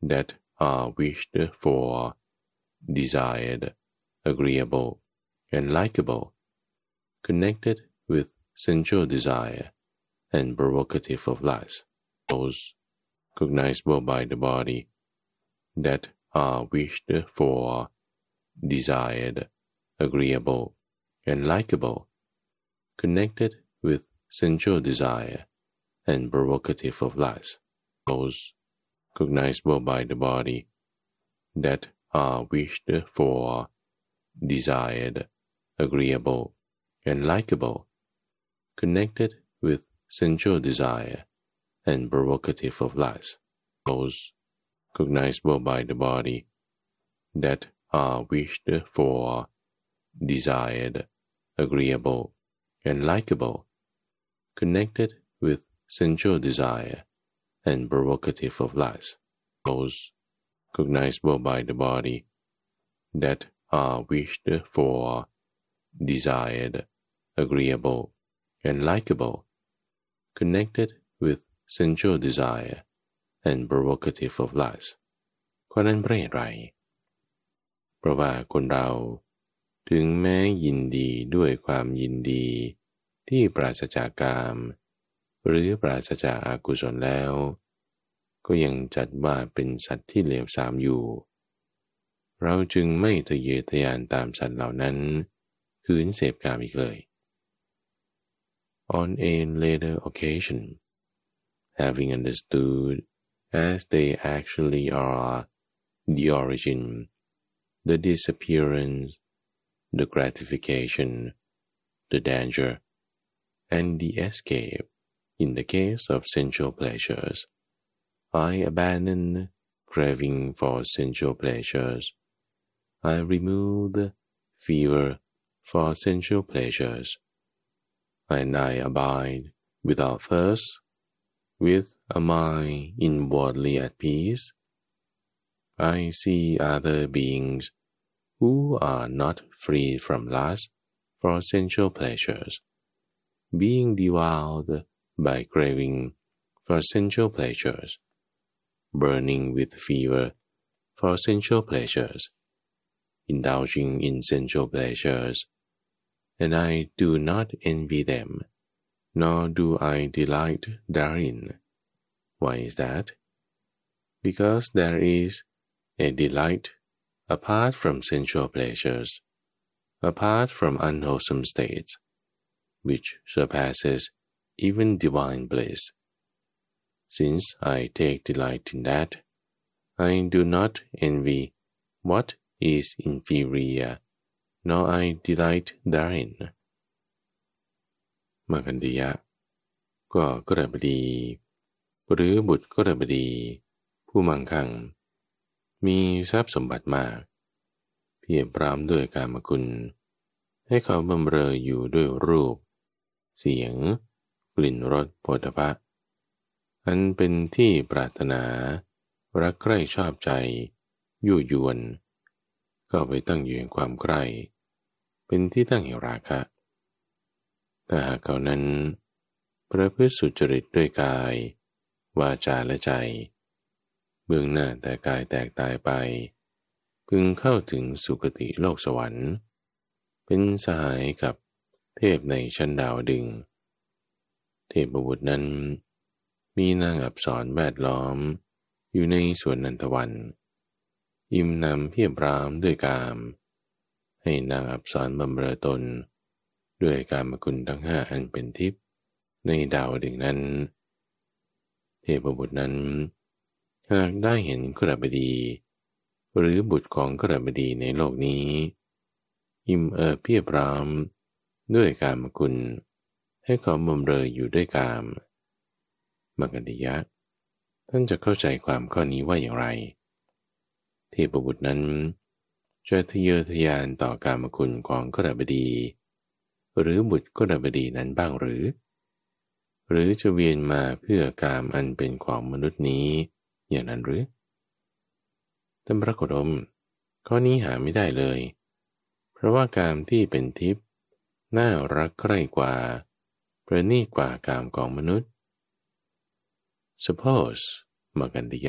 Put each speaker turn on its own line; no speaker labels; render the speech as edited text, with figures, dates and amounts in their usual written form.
that are wished for, desired, agreeable, and likable, connected with sensual desire and provocative of lust. Those cognizable by the body that are wished for, desired, agreeable, and likable, connected with sensual desire and provocative of lust. Those cognizable by the body that are wished for, desired, agreeable, and likable, connected with sensual desire and provocative of lust. Those cognizable by the body that are wished for, desired, agreeable, and likable, connected with sensual desire and provocative of lust. Those cognizable by the body that are wished for, desired, agreeable, and likable, connected with sensual desire and provocative of lust. ข้อนั้นเพราะเหตุไรเพราะว่าคนเราถึงแม้ยินดีด้วยความยินดีที่ปราศจากกามหรือปราศจากอกุศลแล้วก็ยังจัดว่าเป็นสัตว์ที่เลวทรามอยู่เราจึงไม่ทะเยอทะยานตามสัตว์เหล่านั้นขืนเสพกามอีกเลย On a later occasion, having understood as they actually are the origin, the disappearance, the gratification, the danger, and the escape in the case of sensual pleasures, I abandon craving for sensual pleasures. I remove the fever for sensual pleasures, and I abide without thirst, with a mind inwardly at peace. I see other beings who are not free from lust for sensual pleasures, being devoured by craving for sensual pleasures, burning with fever for sensual pleasures, indulging in sensual pleasures, and I do not envy them, nor do I delight therein. Why is that? Because there is a delight apart from sensual pleasures, apart from unwholesome states, which surpasses even divine bliss. Since I take delight in that, I do not envy what is inferior, nor I delight therein. มกันติยะก็กฤบดีหรือบุตรกฤบดีผู้มั่งคั่งมีทรัพย์สมบัติมากเพียบพร้อมด้วยกามคุณให้เขาบำเรออยู่ด้วยรูปเสียงกลิ่นรสโผฏฐัพพะอันเป็นที่ปรารถนารักใคร่ชอบใจยั่วยวนก็ไปตั้งอยู่ในความใคร่เป็นที่ตั้งแห่งราคะแต่หากเขานั้นประพฤติสุจริตด้วยกายวาจาและใจเบื้องหน้าแต่กายแตกตายไปพึงเข้าถึงสุคติโลกสวรรค์เป็นสหายกับเทพในชั้นดาวดึงส์เทพบุตรนั้นมีนางอัปสรแวดล้อมอยู่ในสวนนันทวันอิ่มหนำเพียบพร้อมด้วยกามให้นางอัปสรบำเรอตนด้วยกามคุณทั้งห้าอันเป็นทิพย์ในดาวดึงส์นั้นเทพบุตรนั้นหากได้เห็นขฤบดีหรือบุตรของขฤบดีในโลกนี้อิ่มเพียบพร้อมด้วยกามคุณให้เขาบำเรออยู่ด้วยกามมกันติยะท่านจะเข้าใจความข้อนี้ว่าอย่างไรเทพบุตรนั้นจะทะเยอทะยานต่อกามคุณของขฤบดีหรือบุตรขฤบดีนั้นบ้างหรือจะเวียนมาเพื่อกามอันเป็นของมนุษย์นี้อย่างนั้นหรือท่านพระโคดมข้อนี้หาไม่ได้เลยเพราะว่ากามที่เป็นทิพย์น่ารักใคร่กว่าประณีตกว่ากามของมนุษย์ Suppose มกันติย